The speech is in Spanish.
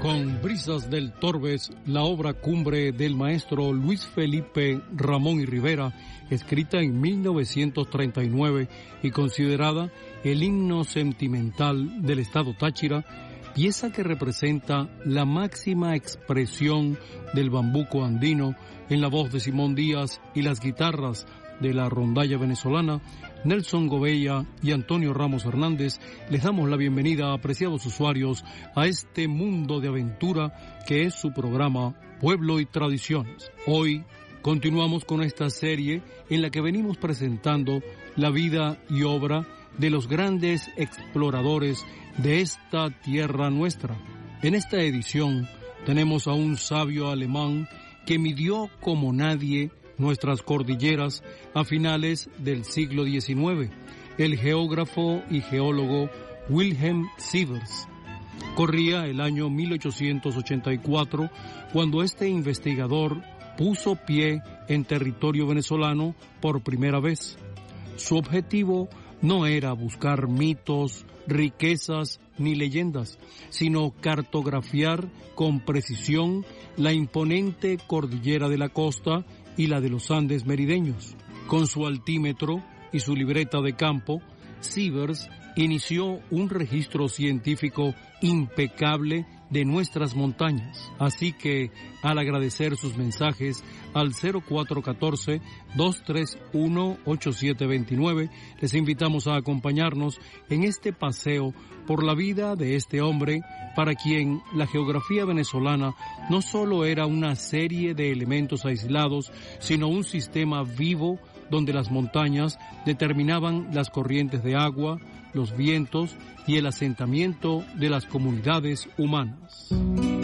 Con Brisas del Torbes, la obra cumbre del maestro Luis Felipe Ramón y Rivera, escrita en 1939 y considerada el himno sentimental del estado Táchira, pieza que representa la máxima expresión del bambuco andino en la voz de Simón Díaz y las guitarras de la rondalla venezolana, Nelson Gobella y Antonio Ramos Hernández. Les damos la bienvenida, apreciados usuarios, a este mundo de aventura que es su programa Pueblo y Tradiciones. Hoy continuamos con esta serie en la que venimos presentando la vida y obra de los grandes exploradores de esta tierra nuestra. En esta edición tenemos a un sabio alemán que midió como nadie nuestras cordilleras a finales del siglo XIX, el geógrafo y geólogo Wilhelm Sievers. Corría el año 1884 cuando este investigador puso pie en territorio venezolano por primera vez. Su objetivo no era buscar mitos, riquezas ni leyendas, sino cartografiar con precisión la imponente cordillera de la costa y la de los Andes merideños. Con su altímetro y su libreta de campo, Sievers inició un registro científico impecable de nuestras montañas. Así que, al agradecer sus mensajes al 0414-231-8729, les invitamos a acompañarnos en este paseo por la vida de este hombre, para quien la geografía venezolana no solo era una serie de elementos aislados, sino un sistema vivo donde las montañas determinaban las corrientes de agua, los vientos y el asentamiento de las comunidades humanas.